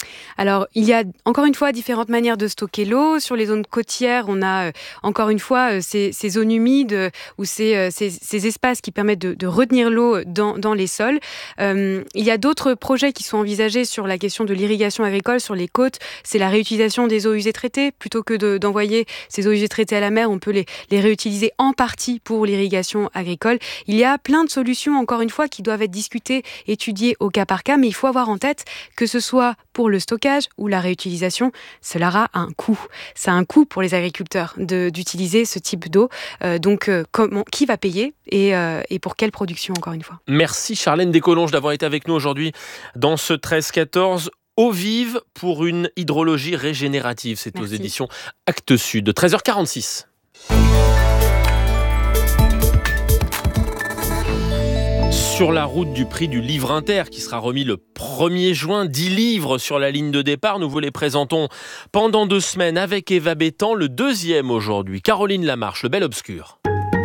Alors, il y a encore une fois différentes manières de stocker l'eau. Sur les zones côtières, on a encore une fois ces zones humides ou ces espaces qui permettent de retenir l'eau dans les sols. Il y a d'autres projets qui sont envisagés sur la question de l'irrigation agricole sur les côtes. C'est la réutilisation des eaux usées traitées. Plutôt que d'envoyer ces eaux usées traitées à la mer, on peut les réutiliser en partie pour l'irrigation agricole. Il y a plein de solutions, encore une fois, qui doivent être discutées, étudiées au cas par cas, mais il faut avoir en tête que ce soit pour le stockage ou la réutilisation, cela aura un coût. Ça a un coût pour les agriculteurs d'utiliser ce type d'eau. Donc, qui va payer et pour quelle production, encore une fois? Merci Charlène Descolonges d'avoir été avec nous aujourd'hui dans ce 13-14. Eau vive pour une hydrologie régénérative. C'est aux éditions Actes Sud. 13h46. Sur la route du prix du livre inter qui sera remis le 1er juin, 10 livres sur la ligne de départ. Nous vous les présentons pendant 2 semaines avec Eva Bétan, le 2e aujourd'hui. Caroline Lamarche, Le Bel Obscur.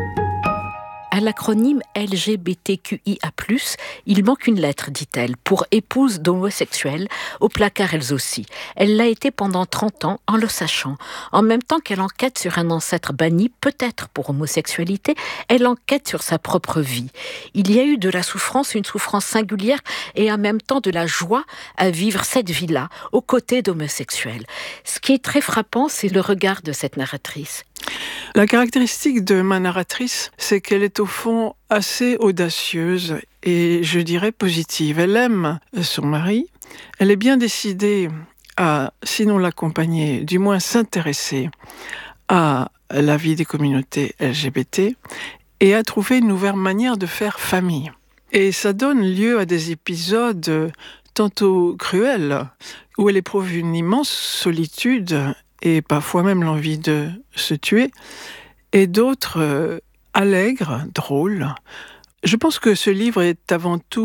À l'acronyme LGBTQIA+, il manque une lettre, dit-elle, pour épouse d'homosexuels, au placard elles aussi. Elle l'a été pendant 30 ans, en le sachant. En même temps qu'elle enquête sur un ancêtre banni, peut-être pour homosexualité, elle enquête sur sa propre vie. Il y a eu de la souffrance, une souffrance singulière, et en même temps de la joie à vivre cette vie-là, aux côtés d'homosexuels. Ce qui est très frappant, c'est le regard de cette narratrice. La caractéristique de ma narratrice, c'est qu'elle est au fond assez audacieuse et je dirais positive. Elle aime son mari, elle est bien décidée à, sinon l'accompagner, du moins s'intéresser à la vie des communautés LGBT et à trouver une nouvelle manière de faire famille. Et ça donne lieu à des épisodes tantôt cruels, où elle éprouve une immense solitude et parfois même l'envie de se tuer, et d'autres allègres, drôles. Je pense que ce livre est avant tout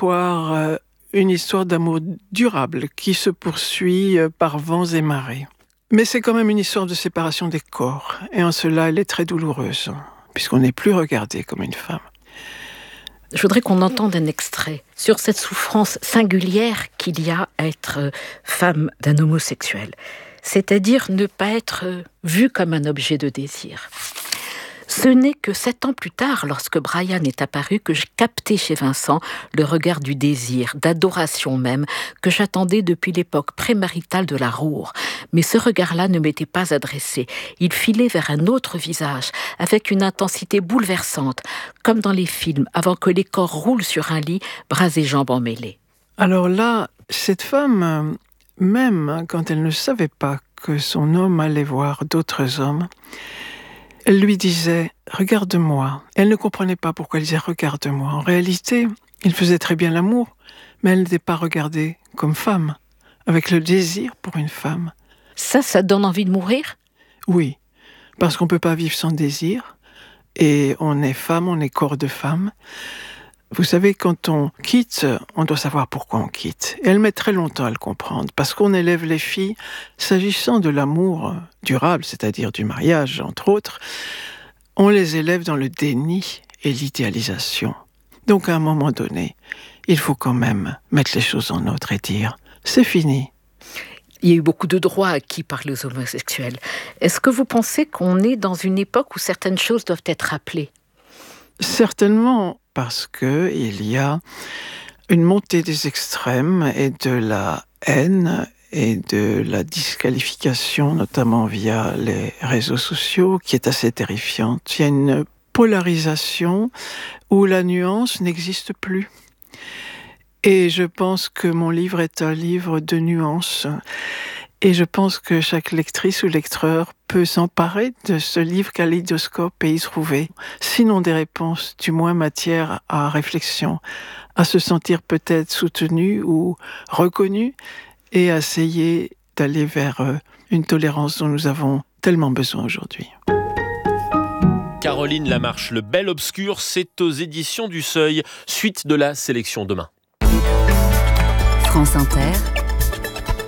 une histoire d'amour durable qui se poursuit par vents et marées. Mais c'est quand même une histoire de séparation des corps, et en cela elle est très douloureuse, puisqu'on n'est plus regardé comme une femme. Je voudrais qu'on entende un extrait sur cette souffrance singulière qu'il y a à être femme d'un homosexuel. C'est-à-dire ne pas être vu comme un objet de désir. Ce n'est que 7 ans plus tard, lorsque Brian est apparu, que j'ai capté chez Vincent le regard du désir, d'adoration même, que j'attendais depuis l'époque prémaritale de la Roure. Mais ce regard-là ne m'était pas adressé. Il filait vers un autre visage, avec une intensité bouleversante, comme dans les films, avant que les corps roulent sur un lit, bras et jambes emmêlés. Alors là, cette femme, même quand elle ne savait pas que son homme allait voir d'autres hommes, elle lui disait « Regarde-moi ». Elle ne comprenait pas pourquoi elle disait « Regarde-moi ». En réalité, il faisait très bien l'amour, mais elle n'était pas regardée comme femme, avec le désir pour une femme. Ça donne envie de mourir ? Oui, parce qu'on ne peut pas vivre sans désir, et on est femme, on est corps de femme. Vous savez, quand on quitte, on doit savoir pourquoi on quitte. Et elle met très longtemps à le comprendre, parce qu'on élève les filles, s'agissant de l'amour durable, c'est-à-dire du mariage, entre autres, on les élève dans le déni et l'idéalisation. Donc à un moment donné, il faut quand même mettre les choses en ordre et dire « c'est fini ». Il y a eu beaucoup de droits acquis par les homosexuels. Est-ce que vous pensez qu'on est dans une époque où certaines choses doivent être rappelées ? Certainement, parce qu'il y a une montée des extrêmes et de la haine et de la disqualification, notamment via les réseaux sociaux, qui est assez terrifiante. Il y a une polarisation où la nuance n'existe plus. Et je pense que mon livre est un livre de nuances. Et je pense que chaque lectrice ou lecteur peut s'emparer de ce livre kaléidoscope et y trouver, sinon des réponses, du moins matière à réflexion, à se sentir peut-être soutenu ou reconnu et à essayer d'aller vers une tolérance dont nous avons tellement besoin aujourd'hui. Caroline Lamarche, Le Bel Obscur, c'est aux éditions du Seuil. Suite de la sélection demain. France Inter.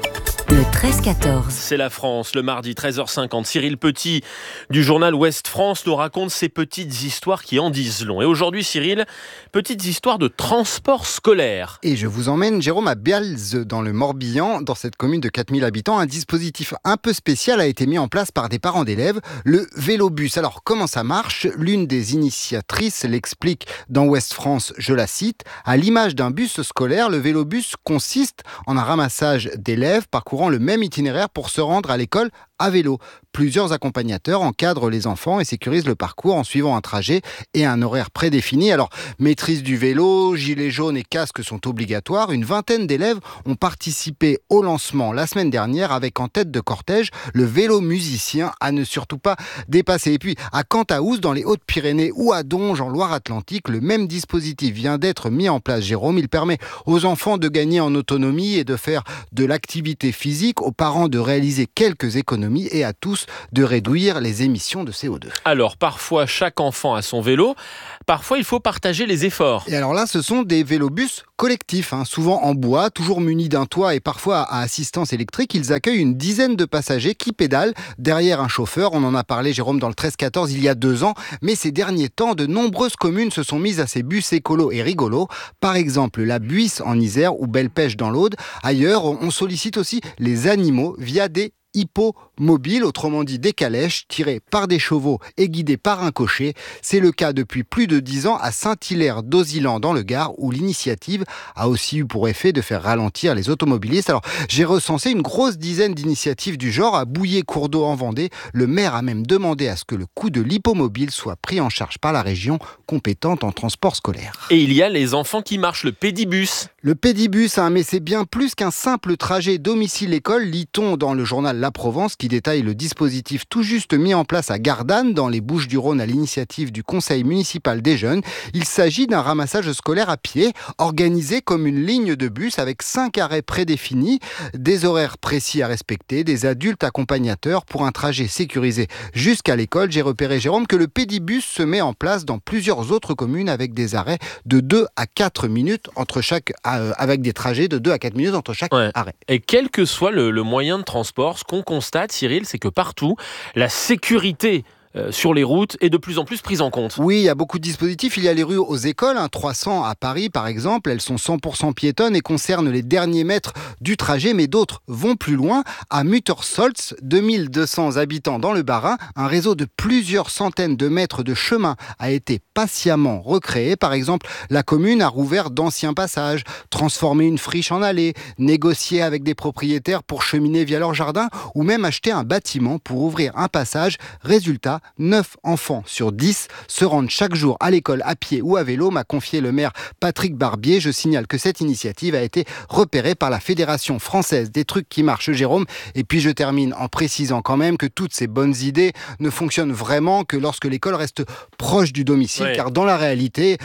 Le 13-14. C'est la France, le mardi 13h50. Cyril Petit du journal Ouest France nous raconte ces petites histoires qui en disent long. Et aujourd'hui, Cyril, petites histoires de transport scolaire. Et je vous emmène, Jérôme, à Bialze, dans le Morbihan. Dans cette commune de 4000 habitants, un dispositif un peu spécial a été mis en place par des parents d'élèves, le vélobus. Alors, comment ça marche ? L'une des initiatrices l'explique dans Ouest France, je la cite. À l'image d'un bus scolaire, le vélobus consiste en un ramassage d'élèves parcourant le même itinéraire pour se rendre à l'école à vélo. Plusieurs accompagnateurs encadrent les enfants et sécurisent le parcours en suivant un trajet et un horaire prédéfini. Alors, maîtrise du vélo, gilet jaune et casque sont obligatoires. Une vingtaine d'élèves ont participé au lancement la semaine dernière avec en tête de cortège le vélo musicien à ne surtout pas dépasser. Et puis, à Cantaous, dans les Hautes-Pyrénées ou à Donge, en Loire-Atlantique, le même dispositif vient d'être mis en place, Jérôme. Il permet aux enfants de gagner en autonomie et de faire de l'activité physique, aux parents de réaliser quelques économies et à tous de réduire les émissions de CO2. Alors, parfois, chaque enfant a son vélo. Parfois, il faut partager les efforts. Et alors là, ce sont des vélobus collectifs, souvent en bois, toujours munis d'un toit et parfois à assistance électrique. Ils accueillent une dizaine de passagers qui pédalent derrière un chauffeur. On en a parlé, Jérôme, dans le 13-14 il y a 2 ans. Mais ces derniers temps, de nombreuses communes se sont mises à ces bus écolos et rigolos. Par exemple, la Buisse en Isère ou Belle-Pêche dans l'Aude. Ailleurs, on sollicite aussi les animaux via des hippomobiles, autrement dit des calèches tirées par des chevaux et guidées par un cocher. C'est le cas depuis plus de 10 ans à Saint-Hilaire-d'Auzilan dans le Gard, où l'initiative a aussi eu pour effet de faire ralentir les automobilistes. Alors, j'ai recensé une grosse dizaine d'initiatives du genre à Bouillé-Cours d'Eau en Vendée. Le maire a même demandé à ce que le coût de l'hippomobile soit pris en charge par la région compétente en transport scolaire. Et il y a les enfants qui marchent, le pédibus. Le pédibus, mais c'est bien plus qu'un simple trajet domicile-école, lit-on dans le journal La Provence, qui détaille le dispositif tout juste mis en place à Gardanne, dans les Bouches-du-Rhône, à l'initiative du Conseil municipal des jeunes. Il s'agit d'un ramassage scolaire à pied, organisé comme une ligne de bus avec 5 arrêts prédéfinis, des horaires précis à respecter, des adultes accompagnateurs pour un trajet sécurisé jusqu'à l'école. J'ai repéré, Jérôme, que le pédibus se met en place dans plusieurs autres communes avec des arrêts de 2 à 4 minutes entre chaque avec des trajets de 2 à 4 minutes entre chaque arrêt. Et quel que soit le moyen de transport, ce qu'on constate, Cyril, c'est que partout, la sécurité sur les routes est de plus en plus prise en compte. Oui, il y a beaucoup de dispositifs. Il y a les rues aux écoles, 300 à Paris par exemple. Elles sont 100% piétonnes et concernent les derniers mètres du trajet, mais d'autres vont plus loin. À Muttersolz, 2200 habitants dans le Bas-Rhin, un réseau de plusieurs centaines de mètres de chemin a été patiemment recréé. Par exemple, la commune a rouvert d'anciens passages, transformé une friche en allée, négocié avec des propriétaires pour cheminer via leur jardin ou même acheté un bâtiment pour ouvrir un passage. Résultat, 9 enfants sur 10 se rendent chaque jour à l'école à pied ou à vélo, m'a confié le maire Patrick Barbier. Je signale que cette initiative a été repérée par la Fédération française des trucs qui marchent, Jérôme. Et puis je termine en précisant quand même que toutes ces bonnes idées ne fonctionnent vraiment que lorsque l'école reste proche du domicile, car dans la réalité,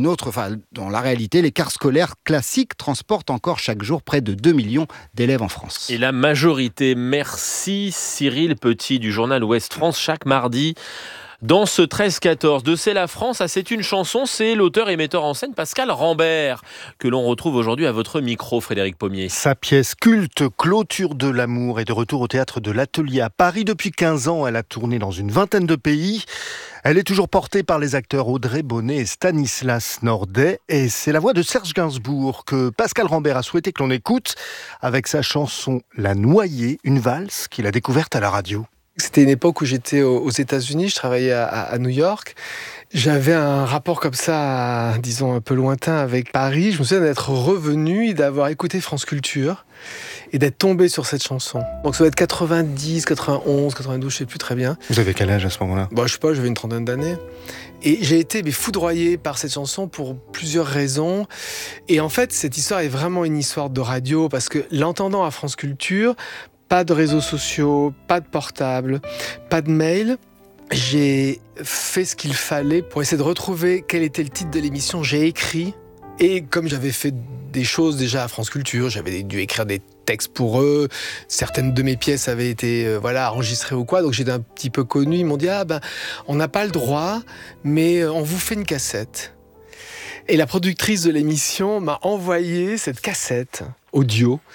les cars scolaires classiques transportent encore chaque jour près de 2 millions d'élèves en France. Et la majorité, merci Cyril Petit du journal Ouest France, chaque mardi. Dans ce 13-14 de C'est la France, c'est une chanson, c'est l'auteur et metteur en scène Pascal Rambert, que l'on retrouve aujourd'hui à votre micro, Frédéric Pommier. Sa pièce culte, Clôture de l'amour, est de retour au théâtre de l'Atelier à Paris depuis 15 ans. Elle a tourné dans une vingtaine de pays. Elle est toujours portée par les acteurs Audrey Bonnet et Stanislas Nordet. Et c'est la voix de Serge Gainsbourg que Pascal Rambert a souhaité que l'on écoute avec sa chanson La Noyée, une valse qu'il a découverte à la radio. C'était une époque où j'étais aux États-Unis, je travaillais à New York. J'avais un rapport comme ça, disons un peu lointain avec Paris. Je me souviens d'être revenu et d'avoir écouté France Culture et d'être tombé sur cette chanson. Donc ça doit être 90, 91, 92, je sais plus très bien. Vous avez quel âge à ce moment-là ? Je sais pas, j'avais une trentaine d'années. Et j'ai été foudroyé par cette chanson pour plusieurs raisons. Et en fait, cette histoire est vraiment une histoire de radio parce que l'entendant à France Culture, pas de réseaux sociaux, pas de portable, pas de mail. J'ai fait ce qu'il fallait pour essayer de retrouver quel était le titre de l'émission. J'ai écrit, et comme j'avais fait des choses déjà à France Culture, j'avais dû écrire des textes pour eux, certaines de mes pièces avaient été enregistrées ou quoi, donc j'étais un petit peu connu. Ils m'ont dit on n'a pas le droit, mais on vous fait une cassette. Et la productrice de l'émission m'a envoyé cette cassette audio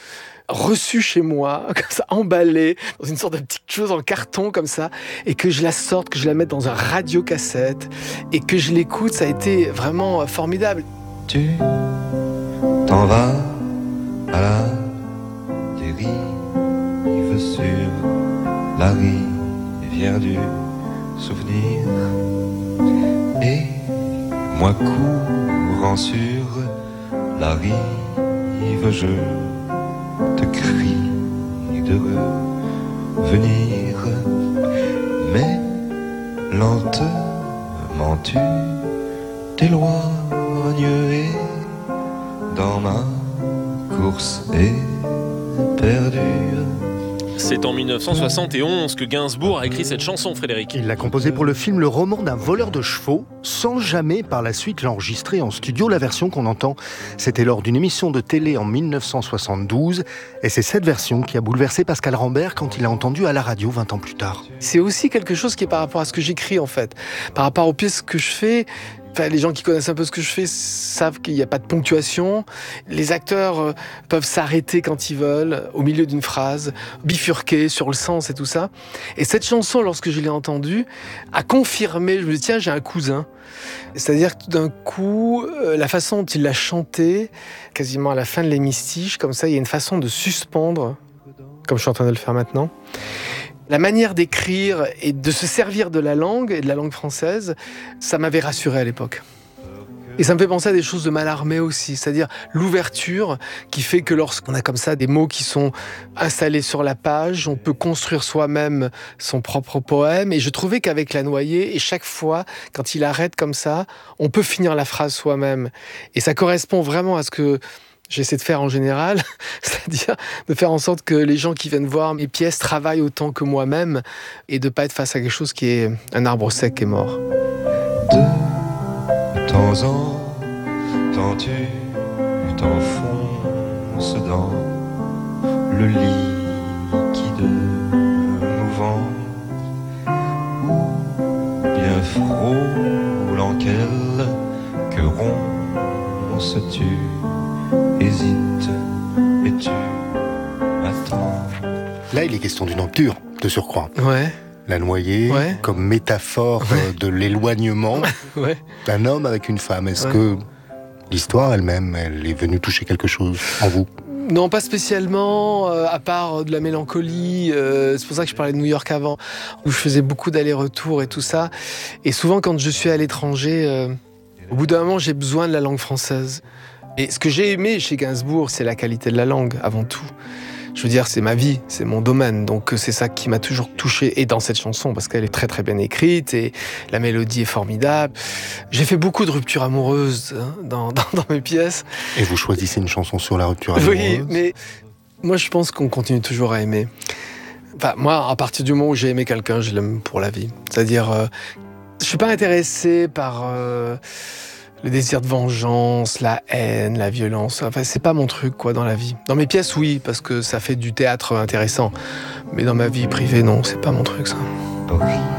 reçue chez moi, comme ça, emballée, dans une sorte de petite chose en carton comme ça, et que je la sorte, que je la mette dans un radiocassette, et que je l'écoute, ça a été vraiment formidable. Tu t'en vas à la dérive sur la rivière du souvenir, et moi courant sur la rive, je te crie de revenir, mais lentement tu t'éloignes, et dans ma course éperdue. C'est en 1971 que Gainsbourg a écrit cette chanson, Frédéric. Il l'a composée pour le film Le roman d'un voleur de chevaux, sans jamais par la suite l'enregistrer en studio. La version qu'on entend, c'était lors d'une émission de télé en 1972. Et c'est cette version qui a bouleversé Pascal Rambert quand il l'a entendue à la radio 20 ans plus tard. C'est aussi quelque chose qui est par rapport à ce que j'écris, en fait. Par rapport aux pièces que je fais. Enfin, les gens qui connaissent un peu ce que je fais savent qu'il n'y a pas de ponctuation. Les acteurs peuvent s'arrêter quand ils veulent, au milieu d'une phrase, bifurquer sur le sens et tout ça. Et cette chanson, lorsque je l'ai entendue, a confirmé, je me dis, tiens, j'ai un cousin. C'est-à-dire que tout d'un coup, la façon dont il l'a chanté, quasiment à la fin de l'hémistiche, comme ça, il y a une façon de suspendre, comme je suis en train de le faire maintenant. La manière d'écrire et de se servir de la langue, et de la langue française, ça m'avait rassuré à l'époque. Et ça me fait penser à des choses de Mallarmé aussi, c'est-à-dire l'ouverture qui fait que lorsqu'on a comme ça des mots qui sont installés sur la page, on peut construire soi-même son propre poème. Et je trouvais qu'avec La Noyée, et chaque fois, quand il arrête comme ça, on peut finir la phrase soi-même. Et ça correspond vraiment à ce que j'essaie de faire en général, c'est-à-dire de faire en sorte que les gens qui viennent voir mes pièces travaillent autant que moi-même et de ne pas être face à quelque chose qui est un arbre sec et mort. De temps en temps, tu t'enfonces dans le liquide mouvant, ou bien frôlant quelques ronces, tu hésite et tu attends. Là, il est question d'une rupture, de surcroît. Ouais. La Noyée, comme métaphore de l'éloignement d'un homme avec une femme. Est-ce que l'histoire elle-même, elle est venue toucher quelque chose en vous ? Non, pas spécialement, à part de la mélancolie. C'est pour ça que je parlais de New York avant, où je faisais beaucoup d'allers-retours et tout ça. Et souvent, quand je suis à l'étranger, au bout d'un moment, j'ai besoin de la langue française. Et ce que j'ai aimé chez Gainsbourg, c'est la qualité de la langue, avant tout. Je veux dire, c'est ma vie, c'est mon domaine, donc c'est ça qui m'a toujours touché, et dans cette chanson, parce qu'elle est très très bien écrite, et la mélodie est formidable. J'ai fait beaucoup de ruptures amoureuses dans mes pièces. Et vous choisissez une chanson sur la rupture amoureuse ? Oui, mais moi je pense qu'on continue toujours à aimer. Enfin, moi, à partir du moment où j'ai aimé quelqu'un, je l'aime pour la vie. C'est-à-dire, je suis pas intéressé par le désir de vengeance, la haine, la violence. Enfin, c'est pas mon truc, quoi, dans la vie. Dans mes pièces, oui, parce que ça fait du théâtre intéressant. Mais dans ma vie privée, non, c'est pas mon truc, ça.